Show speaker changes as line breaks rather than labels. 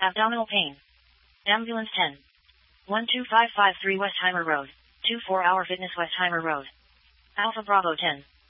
Abdominal pain. Ambulance 10. 12553 Westheimer Road. 24 Hour Fitness Westheimer Road. Alpha Bravo 10.